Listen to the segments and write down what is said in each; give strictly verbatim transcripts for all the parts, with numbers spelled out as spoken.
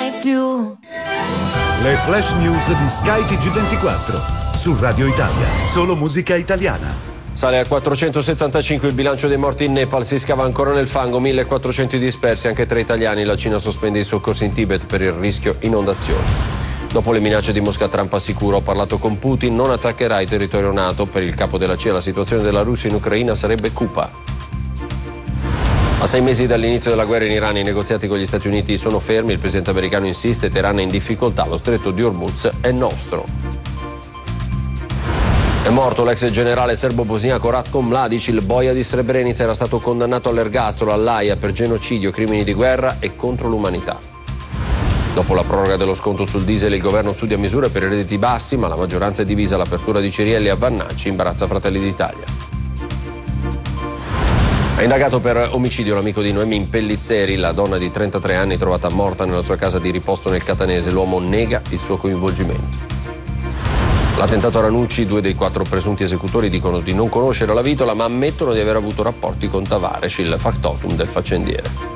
mai più. Le flash news di Sky T G ventiquattro su Radio Italia, solo musica italiana. Sale a quattrocentosettantacinque il bilancio dei morti in Nepal, si scava ancora nel fango, millequattrocento dispersi, anche tra italiani. La Cina sospende i soccorsi in Tibet per il rischio inondazioni. Dopo le minacce di Mosca, Trump assicura: ho parlato con Putin, non attaccherà il territorio NATO. Per il capo della C I A la situazione della Russia in Ucraina sarebbe cupa. A sei mesi dall'inizio della guerra in Iran, i negoziati con gli Stati Uniti sono fermi, il presidente americano insiste, Teheran è in difficoltà, lo stretto di Hormuz è nostro. È morto l'ex generale serbo-bosniaco Ratko Mladic, il boia di Srebrenica, era stato condannato all'ergastolo all'Aia per genocidio, crimini di guerra e contro l'umanità. Dopo la proroga dello sconto sul diesel, il governo studia misure per i redditi bassi, ma la maggioranza è divisa. L'apertura di Cirielli a Vannacci imbarazza Fratelli d'Italia. È indagato per omicidio l'amico di Noemi Pellizzeri, la donna di trentatré anni trovata morta nella sua casa di riposto nel Catanese. L'uomo nega il suo coinvolgimento. L'attentato a Ranucci, due dei quattro presunti esecutori dicono di non conoscere la vittima, ma ammettono di aver avuto rapporti con Tavares, il factotum del faccendiere.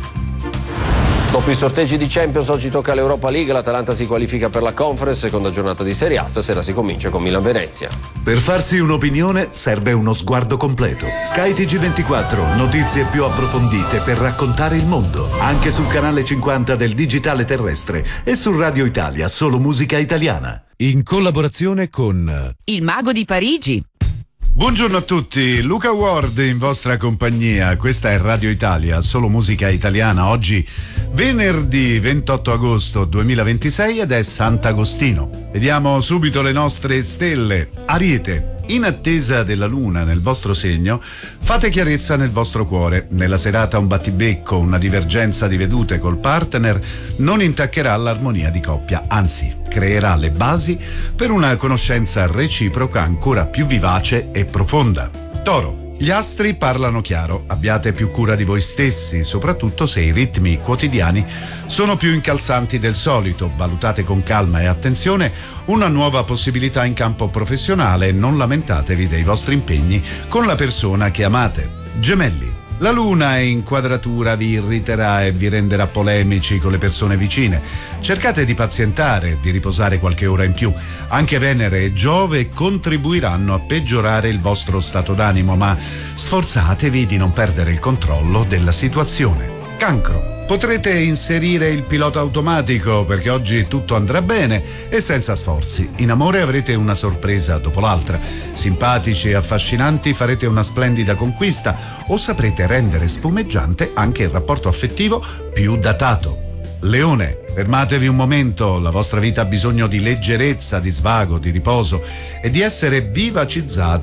Dopo i sorteggi di Champions, oggi tocca all'Europa League, l'Atalanta si qualifica per la Conference, seconda giornata di Serie A, stasera si comincia con Milan-Venezia. Per farsi un'opinione serve uno sguardo completo. Sky T G ventiquattro, notizie più approfondite per raccontare il mondo, anche sul canale cinquanta del digitale terrestre e su Radio Italia, solo musica italiana. In collaborazione con Il Mago di Parigi. Buongiorno a tutti, Luca Ward in vostra compagnia. Questa è Radio Italia, solo musica italiana. Oggi venerdì ventotto agosto duemilaventisei ed è Sant'Agostino. Vediamo subito le nostre stelle. Ariete. In attesa della luna nel vostro segno, fate chiarezza nel vostro cuore. Nella serata un battibecco, una divergenza di vedute col partner non intaccherà l'armonia di coppia, anzi creerà le basi per una conoscenza reciproca ancora più vivace e profonda. Toro. Gli astri parlano chiaro, abbiate più cura di voi stessi, soprattutto se i ritmi quotidiani sono più incalzanti del solito. Valutate con calma e attenzione una nuova possibilità in campo professionale e non lamentatevi dei vostri impegni con la persona che amate. Gemelli. La luna in quadratura vi irriterà e vi renderà polemici con le persone vicine. Cercate di pazientare, di riposare qualche ora in più. Anche Venere e Giove contribuiranno a peggiorare il vostro stato d'animo, ma sforzatevi di non perdere il controllo della situazione. Cancro. Potrete inserire il pilota automatico perché oggi tutto andrà bene e senza sforzi. In amore avrete una sorpresa dopo l'altra. Simpatici e affascinanti farete una splendida conquista o saprete rendere spumeggiante anche il rapporto affettivo più datato. Leone, fermatevi un momento, la vostra vita ha bisogno di leggerezza, di svago, di riposo e di essere vivacizzata